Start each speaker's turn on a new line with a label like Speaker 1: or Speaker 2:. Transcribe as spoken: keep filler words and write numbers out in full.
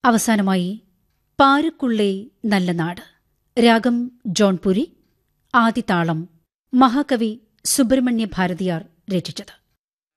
Speaker 1: അവസാനമായി പാരുക്കുള്ളേ നല്ല നാട്, രാഗം ജോൺപുരി, ആദിതാളം മഹാകവി സുബ്രഹ്മണ്യ ഭാരതിയാർ രചിച്ചത്.